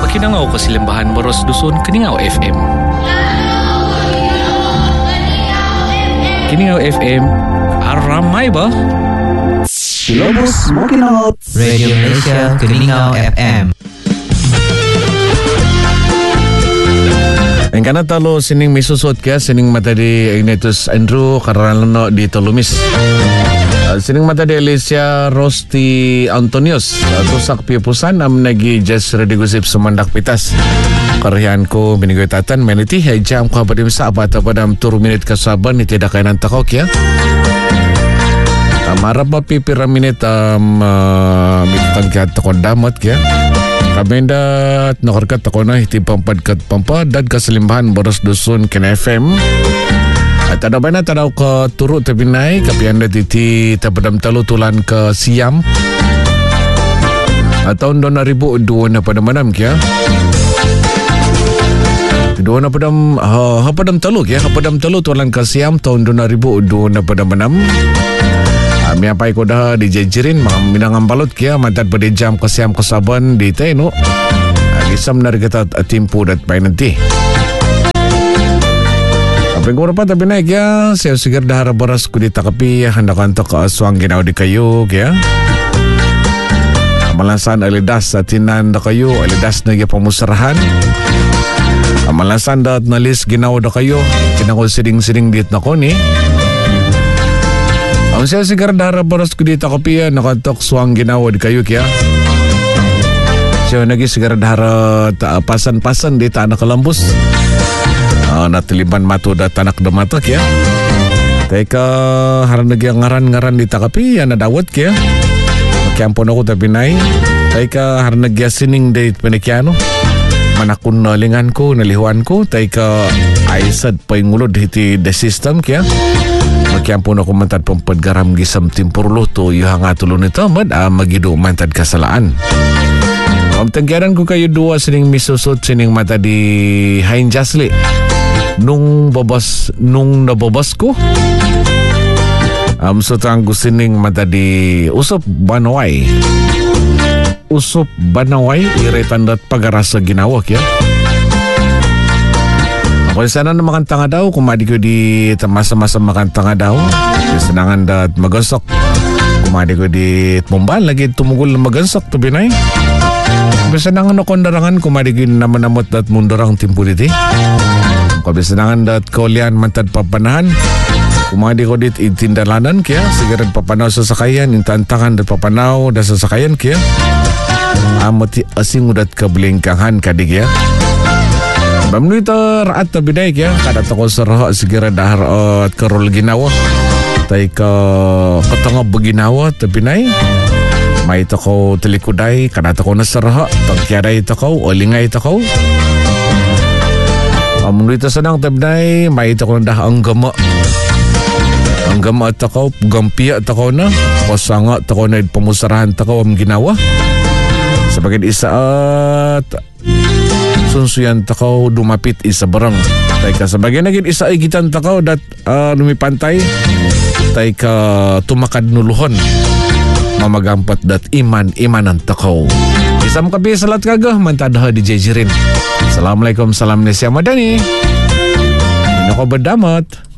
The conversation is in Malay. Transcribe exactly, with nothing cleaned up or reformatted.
Makinangaw Kasilimbahan Baros Dusun Kiningaw F M. Kiningaw F M, aramay ba? Silobos Makinangaw Radio Malaysia Kiningaw F M. Ang kanatalo sining misusot kaya sining mata di Ignatius Andrew Karalano di Tolumis. Uh, sining mata di Alicia Rosti Antonius. Uh, tusak piupusan am nagi Jess Redigusip Sumandak Pitas. Karyahan ko binigoy tatan meniti hay jam ko padim sa abata padam turu minit kasaban ni tidak kainan takok ya. Marap pa pipira minit um, uh, mitutan kaya takon damat kaya. Kabenda nakarkat ako na hiti pampadkat pampadad Kasilimbahan Baros Dusun Ken F M. At ada ba na tanaw ka turo tabinay kapian na titi tapadam talutulan ka siyam. At taon doon na ribu doon na padamanam kaya. Doon na padam uh, hapadam talo kaya hapadam talutulan ka siyam taon doon na ribu doon na padamanam. Kami apay ko dah dijajirin mga minangang balot kaya mantad pa di jam kasiyam kasaban di tayo no. Alisam na rigatat at timpo dat pay nanti. Kapag ko rapat tapi naik ya saya sigar dahara baras ko di takapi handa kanto ka aswang ginaw di kayo kaya. Amalasan alidas sa tinan da kayo alidas na yung pamusarahan. Amalasan dat nalis ginaw da kayo kinako siding-siding dit na ko ni. Ang siya sigar dahara baras ko dito kapiya nakatok suang ginawa di kayo kaya. Siya nagi sigar dahara ta, pasan-pasan di tanah kalambus. Uh, natiliban matu da tanak da mata kaya. Teka haran nagi ngaran-ngaran di takapi na dawat kaya. Makiampon ako tapi nai. Teka haran nagi sining di panikiano. Manakun nalingan ko, nalihuan ko. Teka aisad pa yung ulod hiti the system kaya. Magkiampun ako mantad pampadgaram gisam timpurlo to yung nga tulo nito mad ah, magido mantad kasalaan. Pamtanggaran ko kayo dua sining misusot sining mata di Hain Jasli. Nung babas, nung nababas ko um, so tanggo sining mata di Usop Banaway. Usop Banaway iretandat pagarasa ginawa kaya. Kung sana na makanta nga daw, kumadi ko di masa-masa makanta nga daw, senangan dat magasok. Kumadi ko di mumbal, lagi tumugol na magasok, tubinay. Bisanangan na kondarangan, kumadi ko naman-namot dat mundarang timpo diti. Kabisanangan dat kaulian mantad papanahan, kumadi ko dit itindalanan kaya, sigaran papanaw sa sakayan, intantangan dat papanaw da sa sakayan kaya. Amati asing udat kablingkangan kadig ya. Bamnu ito raat na binay kaya kadat ako sa raha sigara dahar at karol ginawa tay ka katanga baginawa ta binay may ito ko telikuday kadat ako na sa raha tagkiaday ito ko o lingay ito ko bamnu ito sanang ta binay may ito ko na dah ang gama ang gama ito ko gampia ito ko na pasanga ito ko na pamusarahan ito ko ang ginawa sebagai isa at sunsuyan takaw dumapit isa barang. Tayka sabagay naging isa ay gitan takaw dat uh, lumipantay. Tayka tumakad nuluhon. Mamagampat dat iman-imanan takaw. Isam kapi salat kagah mantadha di Jejirin. Assalamualaikum salam Nesia Madani. Nako berdamat.